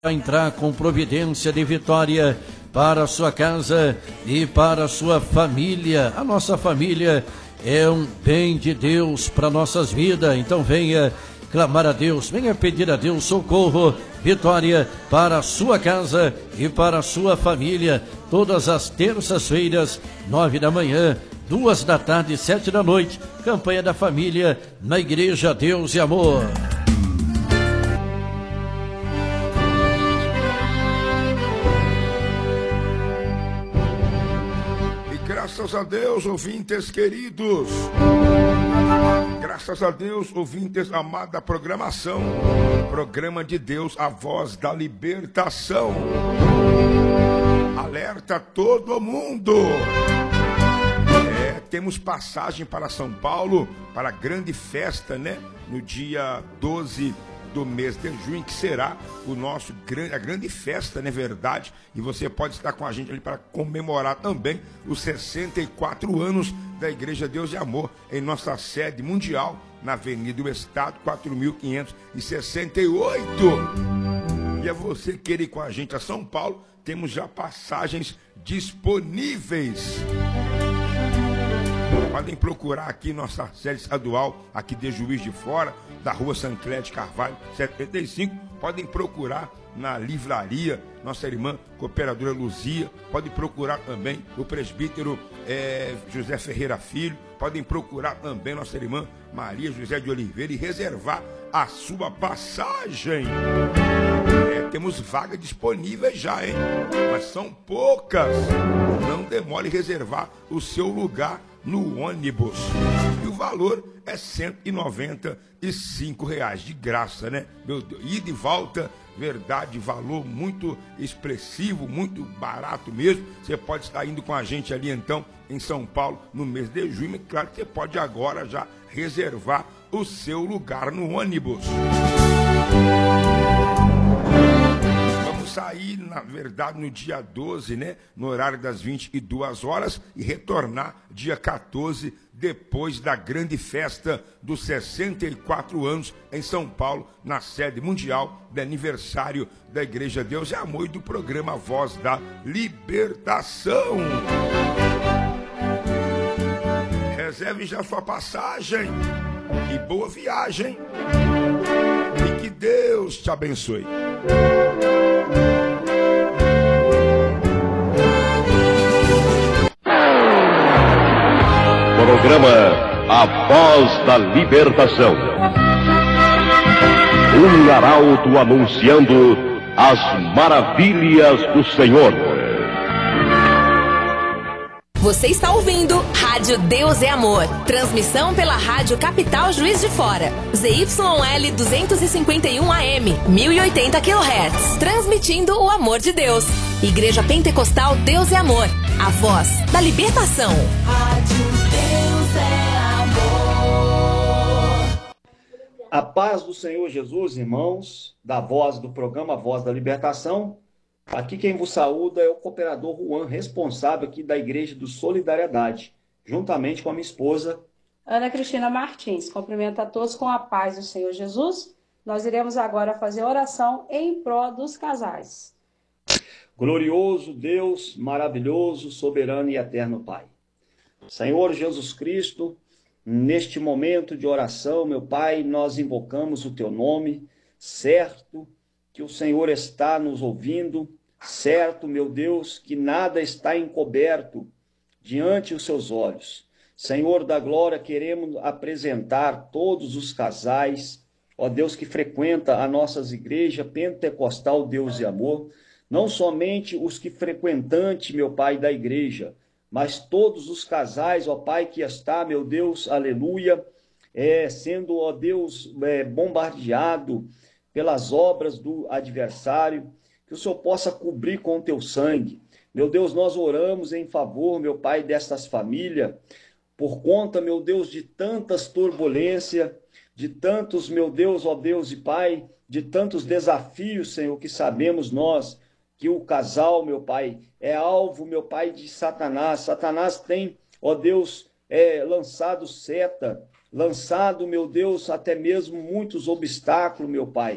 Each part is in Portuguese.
a entrar com providência de vitória para a sua casa e para a sua família. A nossa família é um bem de Deus para nossas vidas, então venha clamar a Deus, venha pedir a Deus socorro, vitória para a sua casa e para a sua família, todas as terças-feiras, 9 da manhã, 2 da tarde, 7 da noite, campanha da família na Igreja Deus e Amor. Graças a Deus, ouvintes queridos. Graças a Deus, ouvintes amados da programação. Programa de Deus, a voz da libertação. Alerta todo mundo. Temos passagem para São Paulo, para a grande festa, né? No dia 12 do mês de junho, que será a grande festa, não é verdade? E você pode estar com a gente ali para comemorar também os 64 anos da Igreja Deus e Amor, em nossa sede mundial, na Avenida do Estado, 4568. E é você que quer ir com a gente a São Paulo, temos já passagens disponíveis. Podem procurar aqui nossa sede estadual, aqui de Juiz de Fora, da rua Sancler de Carvalho, 75. Podem procurar na livraria, nossa irmã cooperadora Luzia. Podem procurar também o presbítero José Ferreira Filho. Podem procurar também nossa irmã Maria José de Oliveira e reservar a sua passagem. Temos vagas disponíveis já, hein? Mas são poucas. Não demore em reservar o seu lugar no ônibus. E o valor é R$195, de graça, né? Meu Deus, ida e volta, verdade, valor muito expressivo, muito barato mesmo. Você pode estar indo com a gente ali então em São Paulo no mês de junho. E claro que você pode agora já reservar o seu lugar no ônibus. Sair, na verdade, no dia 12, né, no horário das 22 horas e retornar dia 14, depois da grande festa dos 64 anos em São Paulo, na sede mundial de aniversário da Igreja Deus e Amor e do programa Voz da Libertação. Reserve já sua passagem e boa viagem. E que Deus te abençoe. Programa A Voz da Libertação. Um arauto anunciando as maravilhas do Senhor. Você está ouvindo Rádio Deus é Amor. Transmissão pela Rádio Capital Juiz de Fora. ZYL 251 AM, 1080 kHz. Transmitindo o amor de Deus. Igreja Pentecostal Deus é Amor. A voz da libertação. Rádio Deus é Amor. A paz do Senhor Jesus, irmãos, da voz do programa Voz da Libertação. Aqui quem vos saúda é o cooperador Juan, responsável aqui da Igreja do Solidariedade, juntamente com a minha esposa Ana Cristina Martins. Cumprimento a todos com a paz do Senhor Jesus. Nós iremos agora fazer oração em prol dos casais. Glorioso Deus, maravilhoso, soberano e eterno Pai. Senhor Jesus Cristo, neste momento de oração, meu Pai, nós invocamos o Teu nome, certo que o Senhor está nos ouvindo, certo, meu Deus, que nada está encoberto diante dos seus olhos. Senhor da glória, queremos apresentar todos os casais, ó Deus, que frequenta a nossas igrejas pentecostal Deus e Amor, não somente os que frequentantes, meu Pai, da igreja, mas todos os casais, ó Pai, que está, meu Deus, aleluia, sendo, ó Deus, bombardeado pelas obras do adversário, que o Senhor possa cobrir com o teu sangue. Meu Deus, nós oramos em favor, meu Pai, destas famílias, por conta, meu Deus, de tantas turbulências, de tantos, meu Deus, ó Deus e Pai, de tantos desafios, Senhor, que sabemos nós, que o casal, meu Pai, é alvo, meu Pai, de Satanás. Satanás tem, ó Deus, lançado seta, lançado, meu Deus, até mesmo muitos obstáculos, meu Pai.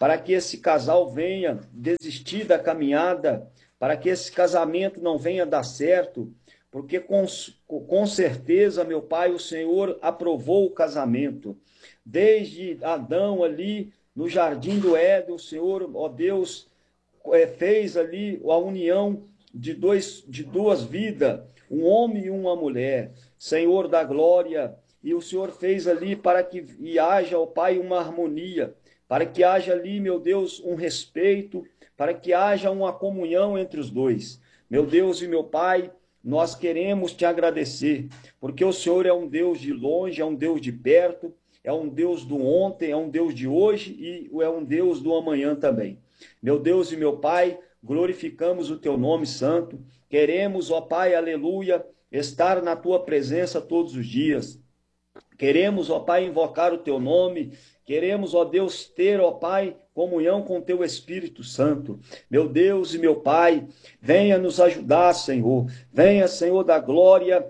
para que esse casal venha desistir da caminhada, para que esse casamento não venha dar certo, porque com certeza, meu Pai, o Senhor aprovou o casamento. Desde Adão ali no jardim do Éden, o Senhor, ó Deus, fez ali a união de duas vidas, um homem e uma mulher, Senhor da glória, e o Senhor fez ali para que haja, ó Pai, uma harmonia, para que haja ali, meu Deus, um respeito, para que haja uma comunhão entre os dois. Meu Deus e meu Pai, nós queremos te agradecer, porque o Senhor é um Deus de longe, é um Deus de perto, é um Deus do ontem, é um Deus de hoje e é um Deus do amanhã também. Meu Deus e meu Pai, glorificamos o teu nome santo, queremos, ó Pai, aleluia, estar na tua presença todos os dias. Queremos, ó Pai, invocar o teu nome, queremos, ó Deus, ter, ó Pai, comunhão com o teu Espírito Santo. Meu Deus e meu Pai, venha nos ajudar, Senhor. Venha, Senhor da glória,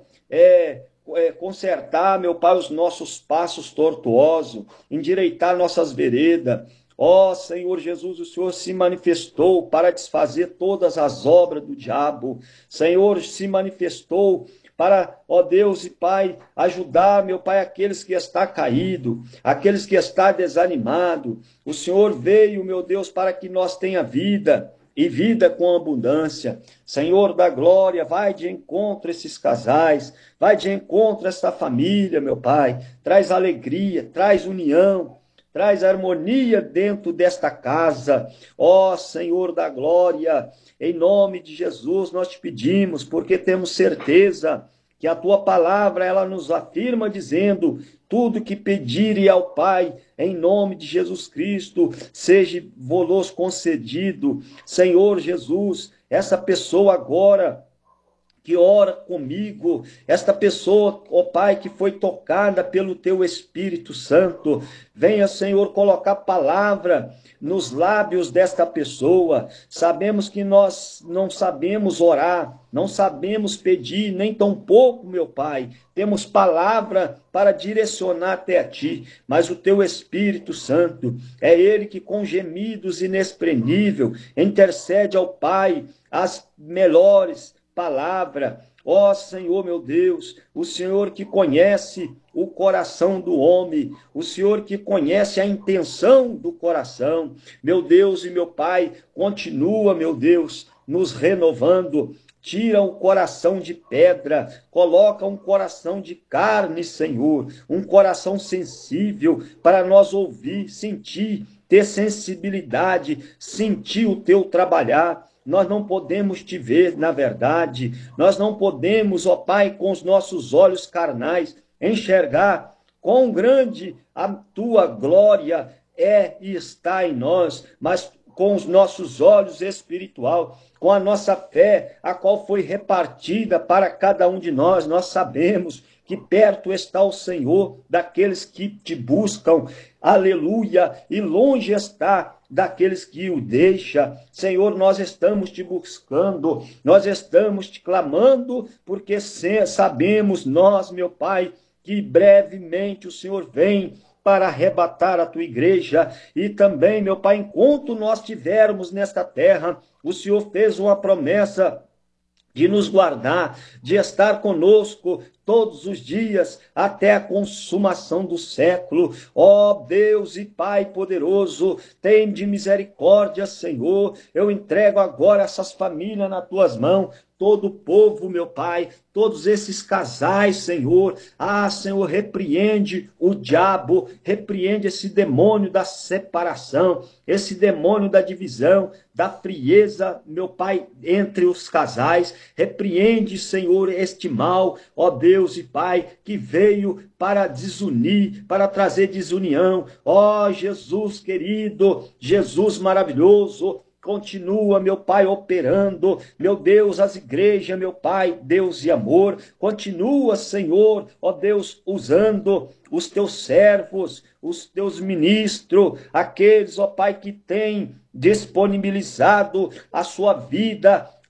consertar, meu Pai, os nossos passos tortuosos, endireitar nossas veredas. Ó Senhor Jesus, o Senhor se manifestou para desfazer todas as obras do diabo. Senhor, se manifestou para, ó Deus e Pai, ajudar, meu Pai, aqueles que está caído, aqueles que está desanimado. O Senhor veio, meu Deus, para que nós tenha vida e vida com abundância. Senhor da glória, vai de encontro a esses casais, vai de encontro a esta família, meu Pai. Traz alegria, traz união, traz harmonia dentro desta casa. Ó Senhor da glória, em nome de Jesus nós te pedimos, porque temos certeza que a tua palavra, ela nos afirma dizendo, tudo que pedirem ao Pai, em nome de Jesus Cristo, seja vos concedido. Senhor Jesus, essa pessoa agora que ora comigo, esta pessoa, ó Pai, que foi tocada pelo teu Espírito Santo, venha, Senhor, colocar palavra nos lábios desta pessoa. Sabemos que nós não sabemos orar, não sabemos pedir, nem tampouco, meu Pai, temos palavra para direcionar até a Ti, mas o Teu Espírito Santo, é Ele que com gemidos inexprimíveis intercede ao Pai as melhores palavras. Ó Senhor, meu Deus, o Senhor que conhece o coração do homem, o Senhor que conhece a intenção do coração, meu Deus e meu Pai, continua, meu Deus, nos renovando. Tira o coração de pedra, coloca um coração de carne, Senhor, um coração sensível para nós ouvir, sentir, ter sensibilidade, sentir o teu trabalhar. Nós não podemos te ver, na verdade, nós não podemos, ó Pai, com os nossos olhos carnais, enxergar quão grande a tua glória é e está em nós, mas com os nossos olhos espiritual, com a nossa fé, a qual foi repartida para cada um de nós, nós sabemos que perto está o Senhor daqueles que te buscam, aleluia, e longe está daqueles que o deixam. Senhor, nós estamos te buscando, nós estamos te clamando, porque sabemos nós, meu Pai, que brevemente o Senhor vem para arrebatar a tua igreja. E também, meu Pai, enquanto nós tivermos nesta terra, o Senhor fez uma promessa de nos guardar, de estar conosco todos os dias, até a consumação do século. Ó Deus e Pai poderoso, tem de misericórdia, Senhor. Eu entrego agora essas famílias nas tuas mãos, todo o povo, meu Pai, todos esses casais, Senhor. Ah, Senhor, repreende o diabo, repreende esse demônio da separação, esse demônio da divisão, da frieza, meu Pai, entre os casais. Repreende, Senhor, este mal, ó Deus e Pai, que veio para desunir, para trazer desunião. Ó Jesus querido, Jesus maravilhoso, continua, meu Pai, operando, meu Deus, as igrejas, meu Pai, Deus e amor, continua, Senhor, ó Deus, usando os teus servos, os teus ministros, aqueles, ó Pai, que têm disponibilizado a sua vida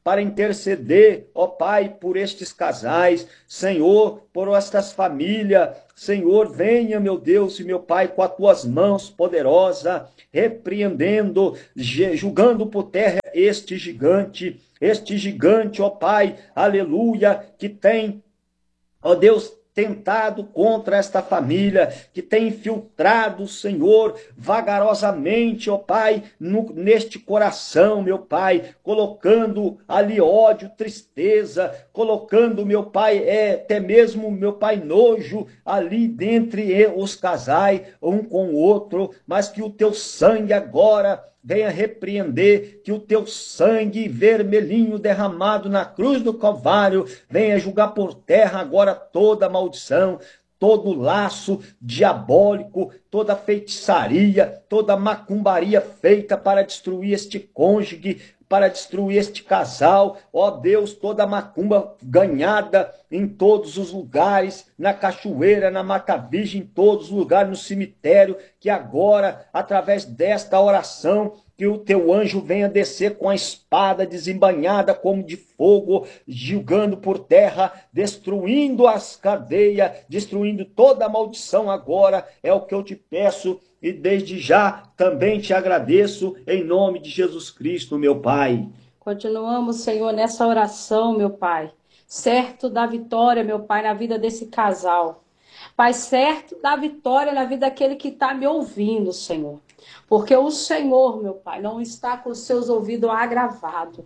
para interceder, ó Pai, por estes casais, Senhor, por estas famílias. Senhor, venha, meu Deus e meu Pai, com as tuas mãos poderosas, repreendendo, julgando por terra este gigante, ó Pai, aleluia, que tem, ó Deus, tentado contra esta família, que tem infiltrado, Senhor, vagarosamente, ó Pai, neste coração, meu Pai, colocando ali ódio, tristeza, colocando, meu Pai, até mesmo, meu Pai, nojo ali dentre os casais, um com o outro, mas que o teu sangue agora venha repreender, que o teu sangue vermelhinho derramado na cruz do Calvário venha julgar por terra agora toda maldição, todo laço diabólico, toda feitiçaria, toda macumbaria feita para destruir este cônjuge, para destruir este casal, ó Deus, toda macumba ganhada em todos os lugares, na cachoeira, na Mata Virgem, em todos os lugares, no cemitério, que agora, através desta oração, que o teu anjo venha descer com a espada desembainhada como de fogo, julgando por terra, destruindo as cadeias, destruindo toda a maldição agora, é o que eu te peço, e desde já também te agradeço, em nome de Jesus Cristo, meu Pai. Continuamos, Senhor, nessa oração, meu Pai, certo da vitória, meu Pai, na vida desse casal. Pai, certo da vitória na vida daquele que está me ouvindo, Senhor. Porque o Senhor, meu Pai, não está com os seus ouvidos agravados.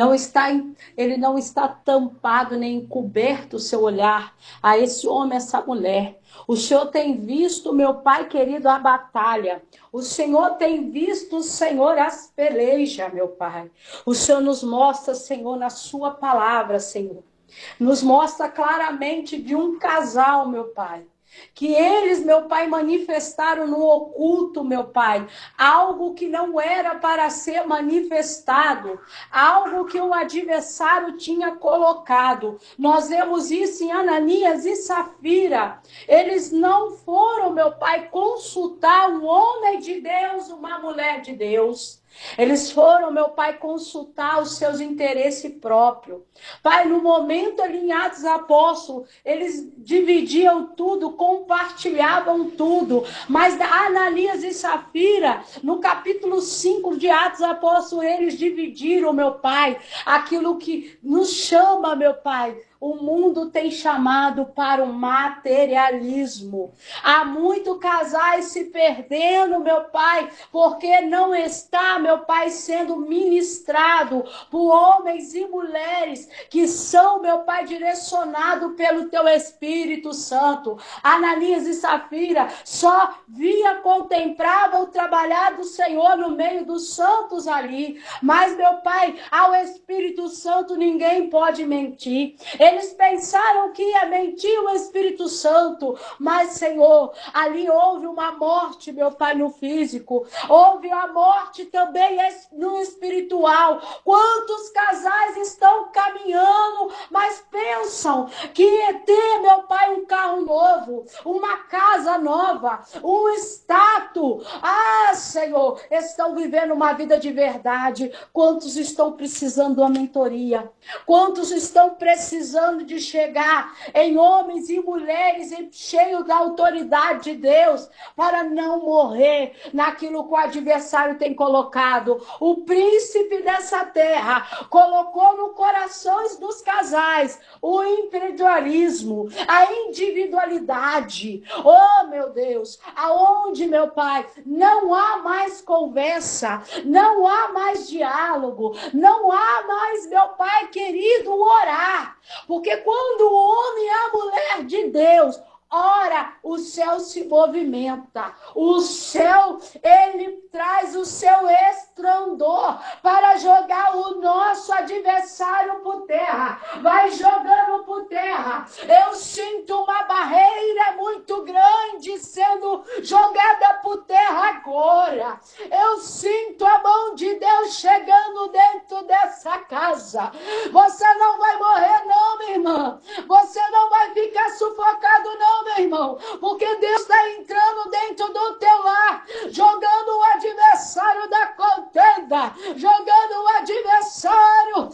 Ele não está tampado nem encoberto o seu olhar a esse homem, a essa mulher. O Senhor tem visto, meu Pai querido, a batalha. O Senhor tem visto, Senhor, as pelejas, meu Pai. O Senhor nos mostra, Senhor, na sua palavra, Senhor. Nos mostra claramente de um casal, meu Pai. Que eles, meu Pai, manifestaram no oculto, meu Pai, algo que não era para ser manifestado, algo que o adversário tinha colocado. Nós vemos isso em Ananias e Safira. Eles não foram, meu Pai, consultar um homem de Deus, uma mulher de Deus. Eles foram, meu Pai, consultar os seus interesses próprios. Pai, no momento ali em Atos Apóstolos, eles dividiam tudo, compartilhavam tudo. Mas Ananias e Safira, no capítulo 5 de Atos Apóstolos, eles dividiram, meu Pai, aquilo que nos chama, meu Pai. O mundo tem chamado para o materialismo. Há muitos casais se perdendo, meu Pai, porque não está, meu Pai, sendo ministrado por homens e mulheres que são, meu Pai, direcionados pelo Teu Espírito Santo. Ananias e Safira só contemplavam o trabalhar do Senhor no meio dos santos ali. Mas, meu Pai, ao Espírito Santo ninguém pode mentir. Eles pensaram que ia mentir o Espírito Santo, mas, Senhor, ali houve uma morte, meu Pai, no físico. Houve a morte também no espiritual. Quantos casais estão caminhando, mas pensam que ia ter, meu Pai, um carro novo, uma casa nova, um status. Ah, Senhor, estão vivendo uma vida de verdade. Quantos estão precisando de uma mentoria? Quantos estão precisando de chegar em homens e mulheres cheios da autoridade de Deus para não morrer naquilo que o adversário tem colocado? O príncipe dessa terra colocou no corações dos casais o individualismo, a individualidade. Oh, meu Deus, aonde, meu Pai, não há mais conversa, não há mais diálogo, não há mais, meu Pai querido, orar. Porque quando o homem e a mulher de Deus ora, o céu se movimenta. O céu, ele traz o seu estrondor para jogar o nosso adversário por terra. Vai jogando por terra. Eu sinto uma barreira muito grande sendo jogada por terra agora. Eu sinto a mão de Deus chegando dentro dessa casa. Você não vai morrer não, minha irmã. Você não vai ficar sufocado não, meu irmão, porque Deus está entrando dentro do teu lar, jogando o adversário da contenda, jogando o adversário do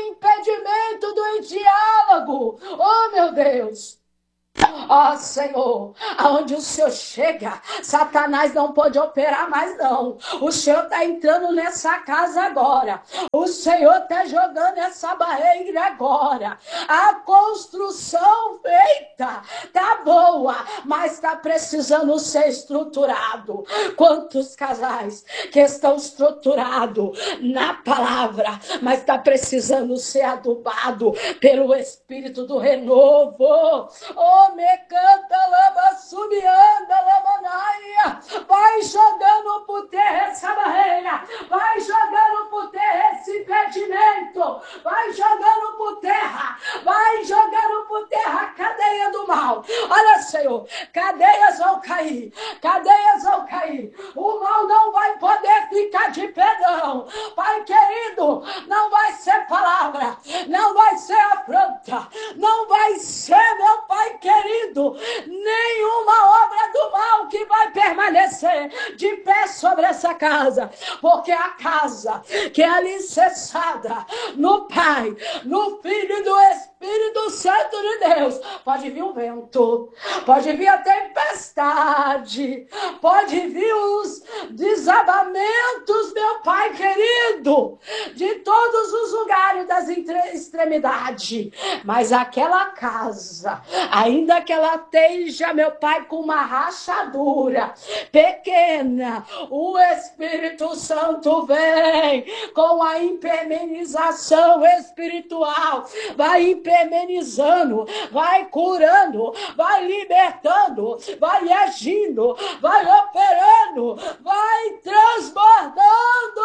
impedimento do diálogo. Oh, meu Deus. Ó Senhor, aonde o Senhor chega, Satanás não pode operar mais não. O Senhor está entrando nessa casa agora. O Senhor está jogando essa barreira agora. A construção feita tá boa, mas está precisando ser estruturado. Quantos casais que estão estruturados na palavra, mas está precisando ser adubado pelo Espírito do renovo. Oh, me canta, lama, subianda, lamanaia. Vai jogando por terra essa barreira. Vai jogando por terra esse impedimento. Vai jogando por terra. Vai jogando por terra a cadeia do mal. Olha, Senhor, cadeias vão cair. Cadeias vão cair. O mal não vai poder ficar de pé, não. Pai querido, não vai ser palavra. Não vai ser afronta. Não vai ser, meu Pai querido, nenhuma obra do mal que vai permanecer de pé sobre essa casa, porque a casa que é alicerçada no Pai, no Filho e do Espírito Santo de Deus, pode vir um vento, pode vir a tempestade, pode vir os desabamentos, meu Pai querido, de todos os lugares das extremidades, mas aquela casa, ainda que ela esteja, meu Pai, com uma rachadura pequena, o Espírito Santo vem com a impermeabilização espiritual, vai impermeabilizando, vai curando, vai libertando, vai agindo, vai operando, vai transbordando,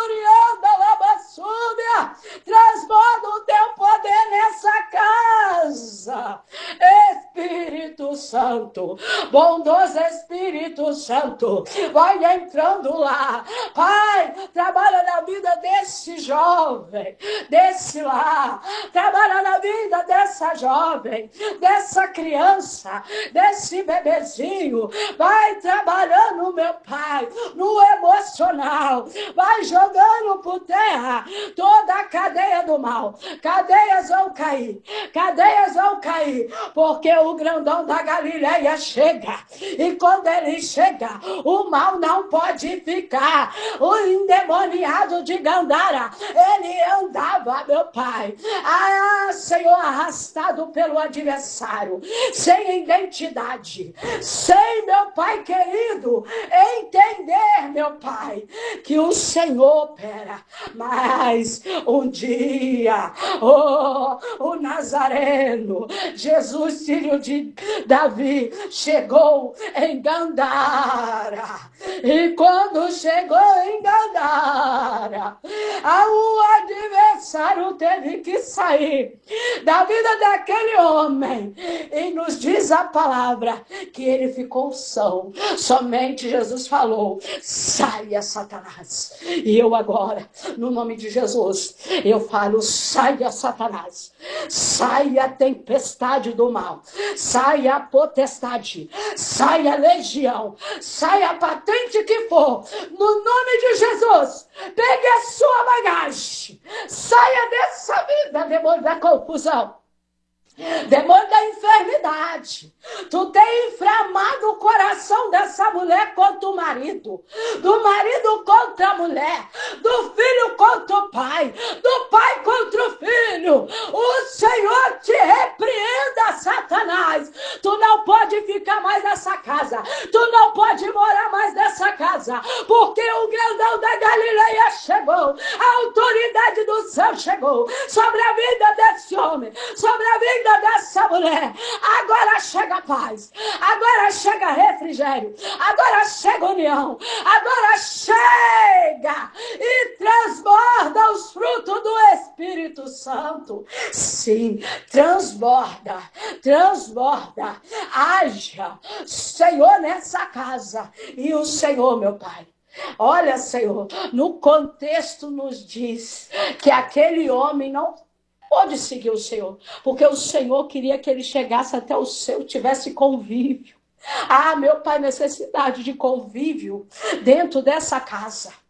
transborda o teu poder nessa casa. Espírito Santo, bondoso Espírito Santo, vai entrando lá. Pai, trabalha na vida desse jovem, desse lá. Trabalha na vida dessa jovem, dessa criança, desse bebezinho. Vai trabalhando, meu Pai, no emocional. Vai jogando por terra toda a cadeia do mal. Cadeias vão cair. Cadeias vão cair. Porque o grandão da Galileia chega. E quando ele chega, o mal não pode ficar. O endemoniado de Gandara, ele andava, meu Pai, Senhor, arrastado pelo adversário, sem identidade, sem, meu Pai querido, entender, meu Pai, que o Senhor opera. Mas um dia, o Nazareno, Jesus, filho de Davi, chegou em Gandara. E quando chegou em Gandara, o adversário teve que sair da vida daquele homem. E nos diz a palavra que ele ficou são. Somente Jesus falou: saia, Satanás. E eu agora, no nome de Jesus, eu falo: saia, Satanás. Saia a tempestade do mal. Saia a potestade. Saia a legião. Saia a patente que for. No nome de Jesus, pegue a sua bagagem. Saia dessa vida, demônio da confusão. Demônio da enfermidade. Tu tem inflamado o coração dessa mulher contra o marido, do marido contra a mulher, do filho contra o pai, do pai contra o filho. O Senhor te repreenda, Satanás. Tu não pode ficar mais nessa casa. Tu não pode morar mais nessa casa, porque o grandão da Galileia chegou. A autoridade do céu chegou sobre a vida desse homem, sobre a vida dessa mulher. Agora chega paz, agora chega refrigério, agora chega união, agora chega e transborda os frutos do Espírito Santo. Sim, transborda, transborda. Haja, Senhor, nessa casa. E o Senhor, meu Pai, olha, Senhor, no contexto nos diz que aquele homem não pode seguir o Senhor, porque o Senhor queria que ele chegasse até o seu, tivesse convívio. Meu Pai, necessidade de convívio dentro dessa casa.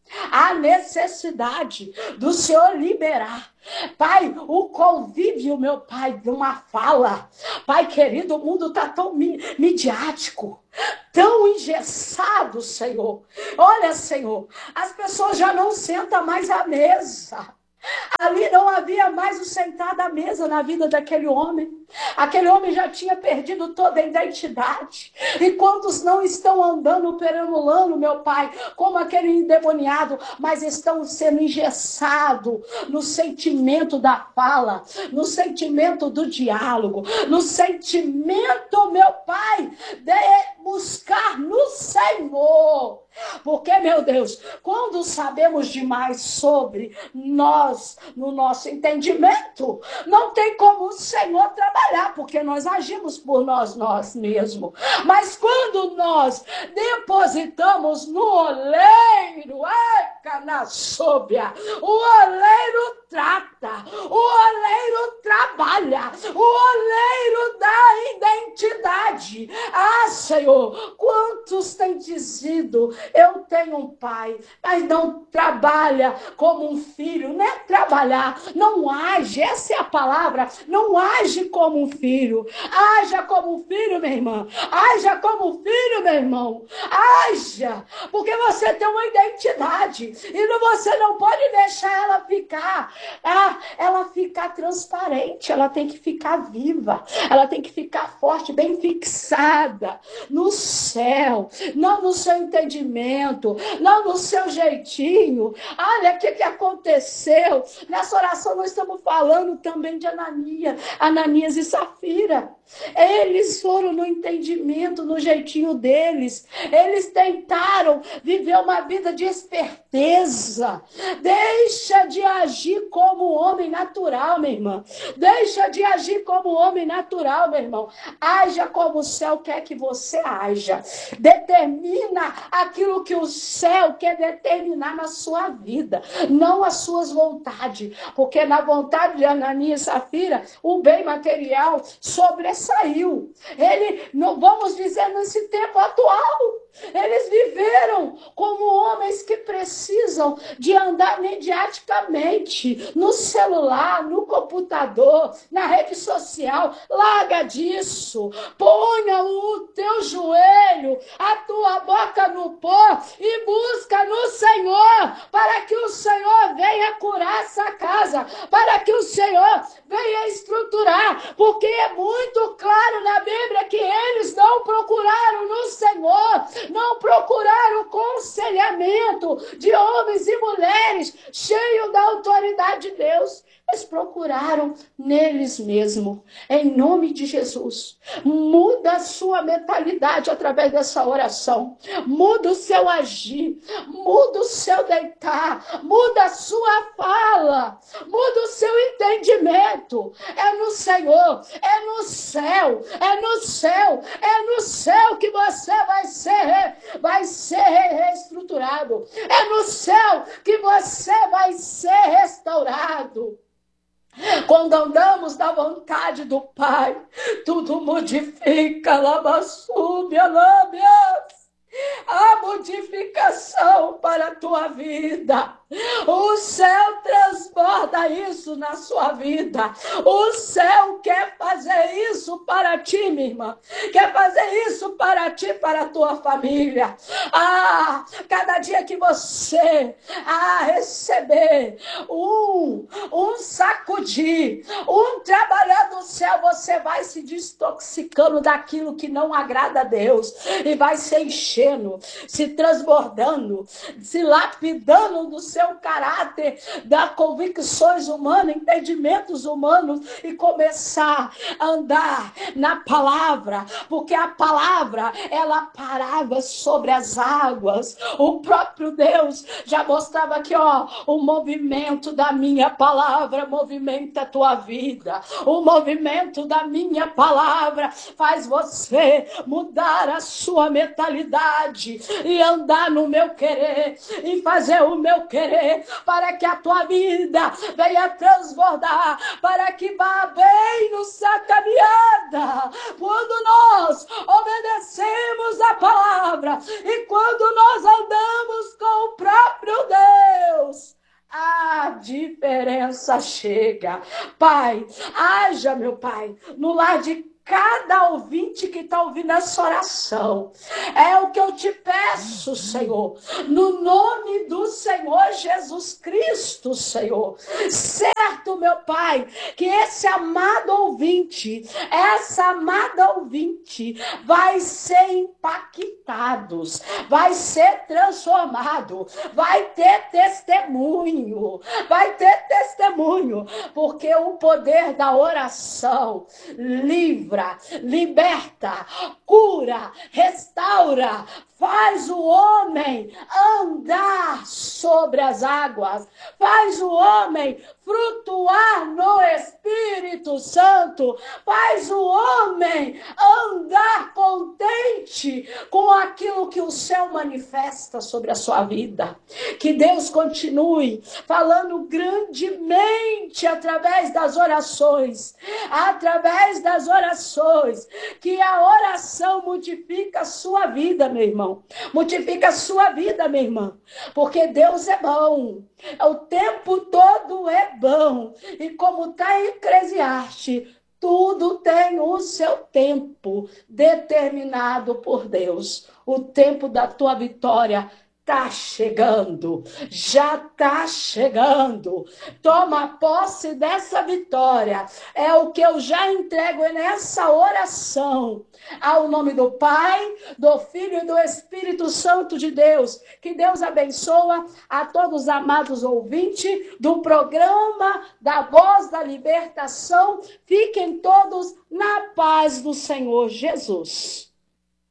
Há necessidade do Senhor liberar. Pai, o convívio, meu Pai, de uma fala. Pai querido, o mundo está tão midiático, tão engessado, Senhor. Olha, Senhor, as pessoas já não sentam mais à mesa. Ali não havia mais o sentado à mesa na vida daquele homem. Aquele homem já tinha perdido toda a identidade. E quantos não estão andando perambulando, meu Pai, como aquele endemoniado, mas estão sendo engessados no sentimento da fala, no sentimento do diálogo, no sentimento, meu Pai, de buscar no Senhor. Porque, meu Deus, quando sabemos demais sobre nós, no nosso entendimento, não tem como o Senhor trabalhar, porque nós agimos por nós mesmos. Mas quando nós depositamos no oleiro, canasóbia, o oleiro trata, o oleiro trabalha, o oleiro dá identidade. Ah, Senhor, quantos têm dizido, eu tenho um pai, mas não trabalha como um filho, não é trabalhar, não age, essa é a palavra, não age como um filho. Haja como um filho, minha irmã, haja como um filho, meu irmão, haja, porque você tem uma identidade, e você não pode deixar ela ficar transparente, ela tem que ficar viva, ela tem que ficar forte, bem fixada no céu, não no seu entendimento, não no seu jeitinho. Olha o que aconteceu. Nessa oração nós estamos falando também de Ananias e Safira. Eles foram no entendimento, no jeitinho deles. Eles tentaram viver uma vida de esperteza. Deixa de agir como homem natural, minha irmã. Deixa de agir como homem natural, meu irmão. Haja como o céu quer que você haja. Determina aquilo que o céu quer determinar na sua vida, não as suas vontades. Porque na vontade de Ananias e Safira, o bem material sobressaiu. Não vamos dizer nesse tempo atual, eles viveram como homens que precisam de andar mediaticamente no celular, no computador, na rede social. Larga disso. Ponha o teu joelho, a tua boca no pó e busca no Senhor, para que o Senhor venha curar essa casa, para que o Senhor venha estruturar, porque é muito claro na Bíblia que eles não procuraram no Senhor, não procuraram o conselhamento de homens e mulheres cheios da autoridade de Deus. Eles procuraram neles mesmos. Em nome de Jesus, muda a sua mentalidade através dessa oração. Muda o seu agir, muda o seu deitar, muda a sua fala, muda o seu entendimento. É no Senhor, é no céu, é no céu, é no céu que você vai ser reestruturado. É no céu que você vai ser restaurado. Quando andamos na vontade do Pai, tudo modifica, labassúbia, lábias. A modificação para a tua vida. O céu transborda isso na sua vida. O céu quer fazer isso para ti, minha irmã. Quer fazer isso para ti, para a tua família. Cada dia que você receber um sacudir, um trabalhar do céu, você vai se desintoxicando daquilo que não agrada a Deus e vai se enchendo, se transbordando, se lapidando do seu caráter, das convicções humanas, entendimentos humanos, e começar a andar na palavra, porque a palavra, ela parava sobre as águas. O próprio Deus já mostrava aqui, o movimento da minha palavra movimenta a tua vida. O movimento da minha palavra faz você mudar a sua mentalidade e andar no meu querer e fazer o meu querer, para que a tua vida venha transbordar, para que vá bem no sua caminhada. Quando nós obedecemos a palavra e quando nós andamos com o próprio Deus, a diferença chega. Pai, haja, meu Pai, no lar de cada ouvinte que está ouvindo essa oração. É o que eu te peço, Senhor, no nome do Senhor Jesus Cristo, Senhor. Certo, meu Pai, que esse amado ouvinte, essa amada ouvinte vai ser impactados, vai ser transformado, vai ter testemunho, porque o poder da oração livra, liberta, cura, restaura, faz o homem andar sobre as águas, faz o homem flutuar no Espírito Santo, faz o homem andar contente com aquilo que o céu manifesta sobre a sua vida. Que Deus continue falando grandemente através das orações, que a oração multiplica a sua vida, meu irmão. Multiplica a sua vida, minha irmã. Porque Deus é bom. O tempo todo é bom. E como está em Eclesiastes, tudo tem o seu tempo determinado por Deus. O tempo da tua vitória está chegando, já está chegando. Toma posse dessa vitória. É o que eu já entrego nessa oração. Ao nome do Pai, do Filho e do Espírito Santo de Deus. Que Deus abençoa a todos os amados ouvintes do programa da Voz da Libertação. Fiquem todos na paz do Senhor Jesus.